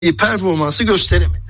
performansı gösteremedi.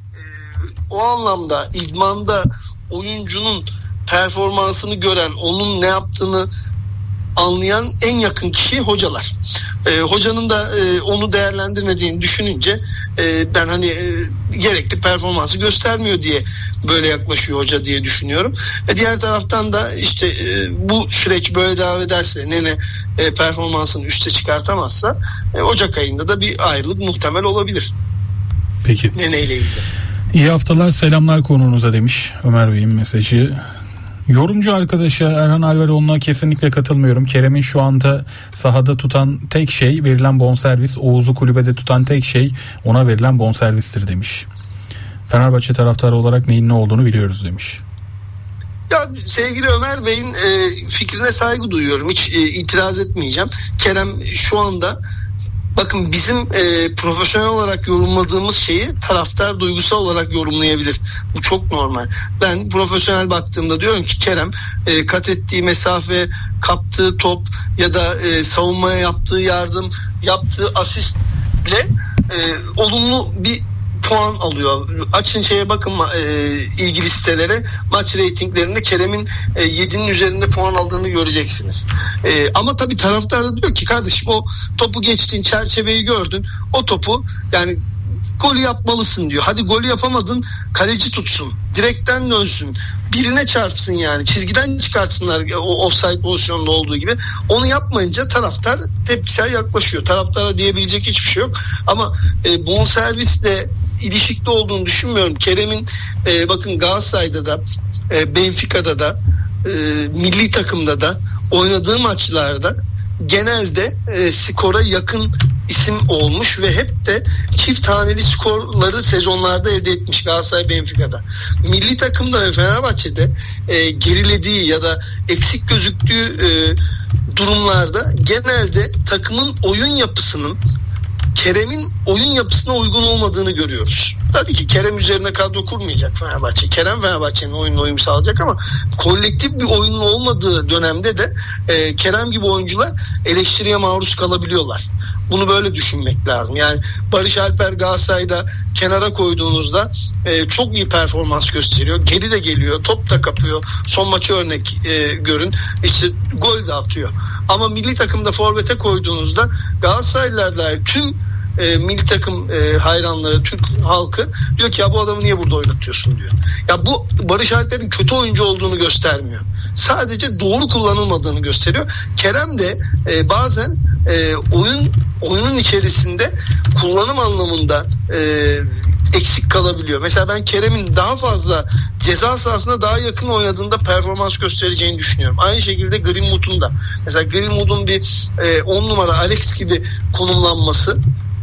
O anlamda idmanda oyuncunun performansını gören, onun ne yaptığını anlayan en yakın kişi hocalar. Hocanın da onu değerlendirmediğini düşününce ben gerekli performansı göstermiyor diye böyle yaklaşıyor hoca diye düşünüyorum. Diğer taraftan da işte bu süreç böyle devam ederse, Nene performansını üste çıkartamazsa Ocak ayında da bir ayrılık muhtemel olabilir. Peki. Nene ile ilgili. İyi haftalar, selamlar konuğunuza demiş Ömer Bey'in mesajı. Yorumcu arkadaşa Erhan Alveroğlu'na kesinlikle katılmıyorum. Kerem'in şu anda sahada tutan tek şey verilen bonservis. Oğuz'u kulübede tutan tek şey ona verilen bonservistir demiş. Fenerbahçe taraftarı olarak neyin ne olduğunu biliyoruz demiş. Ya sevgili Ömer Bey'in fikrine saygı duyuyorum. Hiç itiraz etmeyeceğim. Kerem şu anda, bakın, bizim profesyonel olarak yorumladığımız şeyi taraftar duygusal olarak yorumlayabilir. Bu çok normal. Ben profesyonel baktığımda diyorum ki Kerem kat ettiği mesafe, kaptığı top ya da savunmaya yaptığı yardım, yaptığı asistle olumlu bir puan alıyor. Açın şeye bakın, ilgili sitelere, maç reytinglerinde Kerem'in 7'nin üzerinde puan aldığını göreceksiniz. Ama tabii taraftar da diyor ki kardeşim, o topu geçtin, çerçeveyi gördün, o topu yani golü yapmalısın diyor. Hadi golü yapamadın, kaleci tutsun, direkten dönsün, birine çarpsın, yani çizgiden çıkartsınlar o offside pozisyonunda olduğu gibi. Onu yapmayınca taraftar tepkisel yaklaşıyor. Taraftara diyebilecek hiçbir şey yok. Ama bonservisle ilişkili olduğunu düşünmüyorum. Kerem'in bakın Galatasaray'da da, Benfica'da da, milli takımda da oynadığı maçlarda genelde skora yakın isim olmuş ve hep de çift taneli skorları sezonlarda elde etmiş Galatasaray, Benfica'da. Milli takımda ve Fenerbahçe'de gerilediği ya da eksik gözüktüğü durumlarda genelde takımın oyun yapısının Kerem'in oyun yapısına uygun olmadığını görüyoruz. Tabii ki Kerem üzerine kadro kurmayacak Fenerbahçe. Kerem Fenerbahçe'nin oyununa uyum sağlayacak ama kolektif bir oyunun olmadığı dönemde de Kerem gibi oyuncular eleştiriye maruz kalabiliyorlar. Bunu böyle düşünmek lazım. Yani Barış Alper Galatasaray'da kenara koyduğunuzda çok iyi performans gösteriyor. Geri de geliyor, top da kapıyor. Son maçı örnek görün. İşte gol de atıyor. Ama milli takımda forvete koyduğunuzda Galatasaraylılar dair tüm milli takım hayranları, Türk halkı diyor ki ya bu adamı niye burada oynatıyorsun diyor. Ya bu Barış Alper'in kötü oyuncu olduğunu göstermiyor. Sadece doğru kullanılmadığını gösteriyor. Kerem de bazen oyunun içerisinde kullanım anlamında eksik kalabiliyor. Mesela ben Kerem'in daha fazla ceza sahasına daha yakın oynadığında performans göstereceğini düşünüyorum. Aynı şekilde Greenwood'un da. Mesela Greenwood'un bir 10 numara Alex gibi konumlanması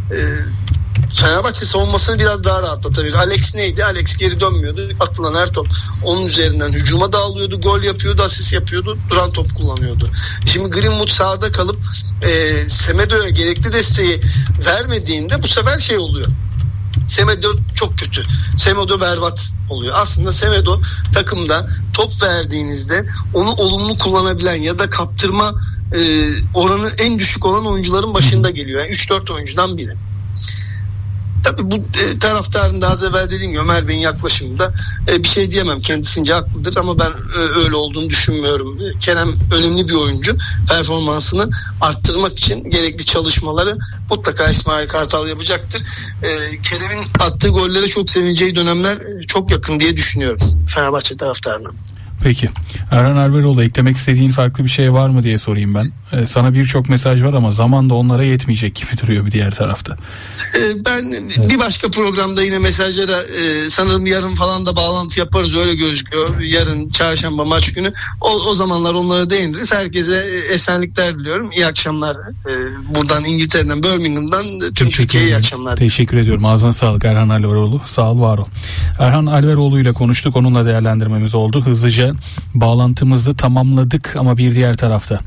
Fenerbahçe savunmasını biraz daha rahatlatabilir. Alex neydi? Alex geri dönmüyordu. Atılan her top onun üzerinden hücuma dağılıyordu, gol yapıyordu, asist yapıyordu, duran top kullanıyordu. Şimdi Greenwood sahada kalıp Semedo'ya gerekli desteği vermediğinde bu sefer şey oluyor. Semedo çok kötü. Semedo berbat oluyor. Aslında Semedo takımda top verdiğinizde onu olumlu kullanabilen ya da kaptırma oranı en düşük olan oyuncuların başında geliyor. Yani 3-4 oyuncudan biri. Tabii bu taraftarın da az evvel dediğim gibi Ömer Bey'in yaklaşımında bir şey diyemem. Kendisince haklıdır ama ben öyle olduğunu düşünmüyorum. Kerem önemli bir oyuncu. Performansını arttırmak için gerekli çalışmaları mutlaka İsmail Kartal yapacaktır. Kerem'in attığı gollere çok sevineceği dönemler çok yakın diye düşünüyorum Fenerbahçe taraftarının. Peki. Erhan Alveroğlu, eklemek istediğin farklı bir şey var mı diye sorayım ben. Sana birçok mesaj var ama zaman da onlara yetmeyecek gibi duruyor bir diğer tarafta. Ben bir başka programda yine mesajlara sanırım yarın falan da bağlantı yaparız, öyle gözüküyor. Yarın çarşamba maç günü. O zamanlar onlara değiniriz. Herkese esenlikler diliyorum. İyi akşamlar. Buradan İngiltere'den, Birmingham'dan tüm Türkiye'ye iyi akşamlar. Teşekkür ediyorum. Ağzına sağlık Erhan Alveroğlu. Sağ ol, var ol. Erhan Alveroğlu ile konuştuk. Onunla değerlendirmemiz oldu. Hızlıca bağlantımızı tamamladık ama bir diğer tarafta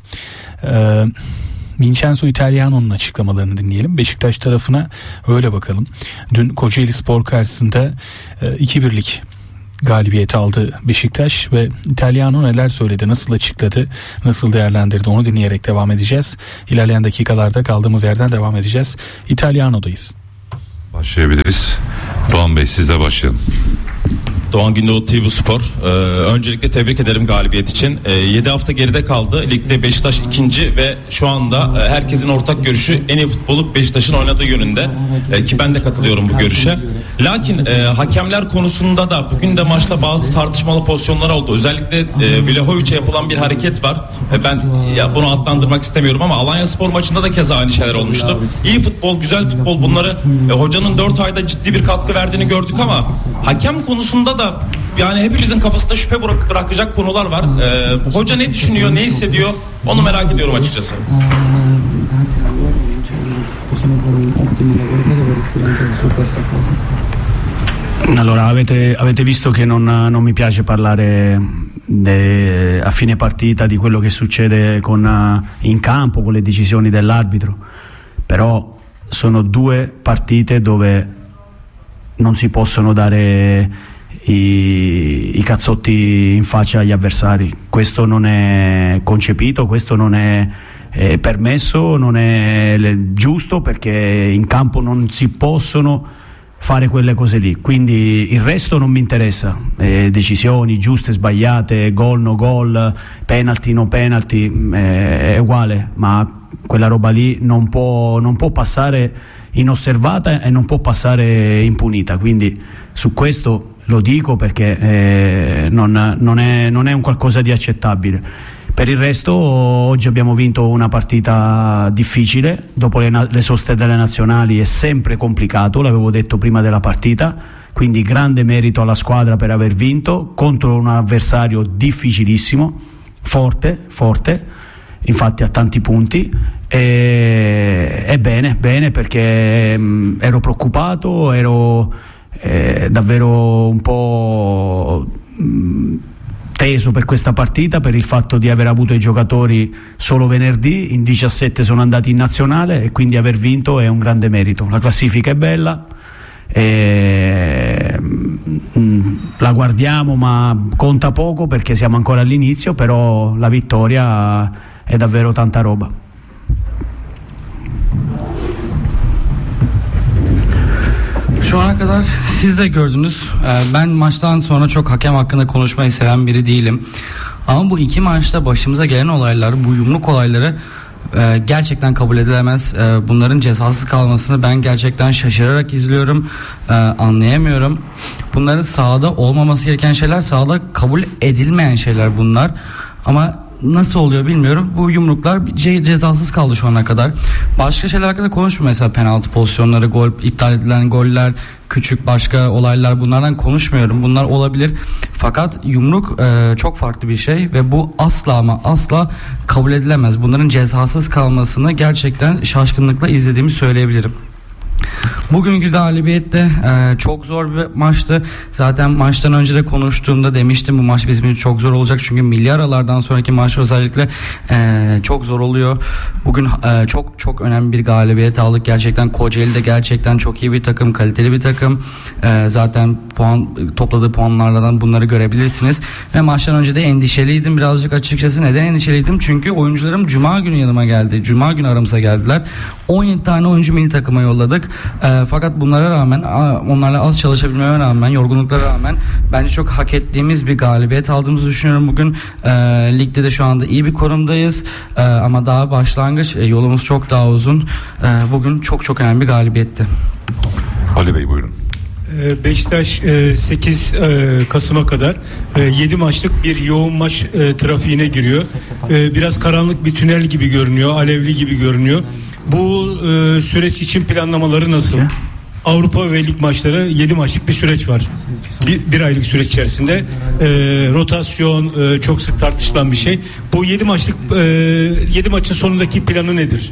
Vincenzo Italiano'nun açıklamalarını dinleyelim. Beşiktaş tarafına öyle bakalım. Dün Kocaeli Spor karşısında 2-1'lik galibiyet aldı Beşiktaş ve Italiano neler söyledi, nasıl açıkladı, nasıl değerlendirdi, onu dinleyerek devam edeceğiz. İlerleyen dakikalarda kaldığımız yerden devam edeceğiz. Italiano'dayız. Başlayabiliriz. Doğan Bey, sizle başlayalım. Doğan Gündoğdu TV Spor. Öncelikle tebrik ederim galibiyet için. 7 hafta geride kaldı. Ligde Beşiktaş ikinci ve şu anda herkesin ortak görüşü en iyi futbolu Beşiktaş'ın oynadığı yönünde. Ki ben de katılıyorum bu görüşe. Lakin hakemler konusunda da bugün de maçta bazı tartışmalı pozisyonlar oldu. Özellikle Vlahovic'e yapılan bir hareket var. Ben bunu adlandırmak istemiyorum ama Alanyaspor maçında da keza aynı şeyler olmuştu. İyi futbol, güzel futbol, bunları hocanın 4 ayda ciddi bir katkı verdiğini gördük ama hakem konusunda da yani hepimizin kafasında şüphe bırakacak konular var. Hoca ne düşünüyor, ne hissediyor, onu merak ediyorum açıkçası. Allora, avete visto che non mi piace parlare a fine partita di quello che succede in campo con le decisioni dell'arbitro, però sono 2 partite dove non si possono dare i cazzotti in faccia agli avversari. Questo non è concepito, questo non è permesso, non è giusto, perché in campo non si possono fare quelle cose lì. Quindi il resto non mi interessa, decisioni giuste, sbagliate, gol, no gol, penalty, no penalty, è uguale, ma quella roba lì non può passare inosservata e non può passare impunita. Quindi su questo lo dico perché non è un qualcosa di accettabile. Per il resto oggi abbiamo vinto una partita difficile, dopo le soste delle nazionali è sempre complicato, l'avevo detto prima della partita, quindi grande merito alla squadra per aver vinto contro un avversario difficilissimo, forte, infatti a tanti punti, e bene perché ero preoccupato, ero davvero un po' teso per questa partita, per il fatto di aver avuto i giocatori solo venerdì, in 17 sono andati in nazionale e quindi aver vinto è un grande merito. La classifica è bella, la guardiamo ma conta poco perché siamo ancora all'inizio, però la vittoria è davvero tanta roba. Şu ana kadar siz de gördünüz. Ben maçtan sonra çok hakem hakkında konuşmayı seven biri değilim. Ama bu 2 maçta başımıza gelen olaylar, bu yumruk olayları gerçekten kabul edilemez. Bunların cezasız kalmasını ben gerçekten şaşırarak izliyorum. Anlayamıyorum. Bunların sahada olmaması gereken şeyler, sahada kabul edilmeyen şeyler bunlar. Ama nasıl oluyor bilmiyorum. Bu yumruklar cezasız kaldı şu ana kadar. Başka şeyler hakkında konuşmuyor. Mesela penaltı pozisyonları, gol, iptal edilen goller, küçük başka olaylar, bunlardan konuşmuyorum. Bunlar olabilir. Fakat yumruk çok farklı bir şey ve bu asla ama asla kabul edilemez. Bunların cezasız kalmasını gerçekten şaşkınlıkla izlediğimi söyleyebilirim. Bugünkü galibiyet de çok zor bir maçtı. Zaten maçtan önce de konuştuğumda demiştim bu maç bizim için çok zor olacak. Çünkü milli aralardan sonraki maç özellikle çok zor oluyor. Bugün çok önemli bir galibiyet aldık. Gerçekten Kocaeli de gerçekten çok iyi bir takım, kaliteli bir takım. Zaten topladığı puanlardan bunları görebilirsiniz. Ve maçtan önce de endişeliydim birazcık açıkçası. Neden endişeliydim? Çünkü oyuncularım Cuma günü yanıma geldi. Cuma günü aramıza geldiler. 17 tane oyuncu milli takıma yolladık. Fakat bunlara rağmen, onlarla az çalışabilmeme rağmen, yorgunluklara rağmen bence çok hak ettiğimiz bir galibiyet aldığımızı düşünüyorum bugün. Ligde de şu anda iyi bir konumdayız. Ama daha başlangıç, yolumuz çok daha uzun. Bugün çok önemli bir galibiyetti. Ali Bey buyurun. Beşiktaş 8 Kasım'a kadar 7 maçlık bir yoğun maç trafiğine giriyor. Biraz karanlık bir tünel gibi görünüyor, alevli gibi görünüyor. Bu süreç için planlamaları nasıl? Avrupa ve lig maçları 7 maçlık bir süreç var. Bir aylık süreç içerisinde rotasyon çok sık tartışılan bir şey. Bu 7 maçın sonundaki planı nedir?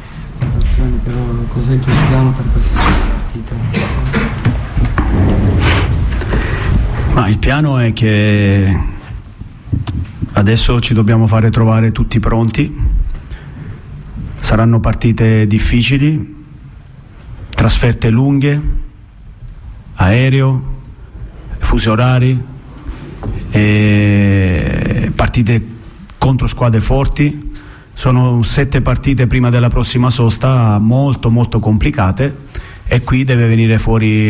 Ma il piano è che adesso ci dobbiamo fare trovare tutti pronti. Saranno partite difficili, trasferte lunghe, aereo, fusi orari, partite contro squadre forti. Sono 7 partite prima della prossima sosta molto complicate e qui deve venire fuori